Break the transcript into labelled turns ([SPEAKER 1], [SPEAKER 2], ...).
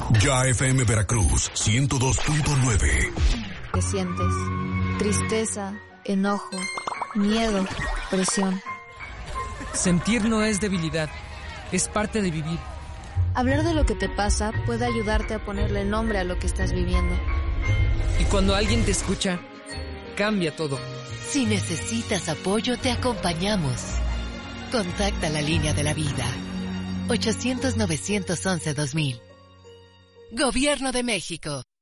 [SPEAKER 1] Ya FM Veracruz 102.9.
[SPEAKER 2] ¿Qué sientes? Tristeza, enojo, miedo, presión.
[SPEAKER 3] Sentir no es debilidad, es parte de vivir.
[SPEAKER 2] Hablar de lo que te pasa puede ayudarte a ponerle nombre a lo que estás viviendo.
[SPEAKER 3] Y cuando alguien te escucha, cambia todo.
[SPEAKER 4] Si necesitas apoyo, te acompañamos. Contacta la línea de la vida. 800-911-2000. Gobierno de México.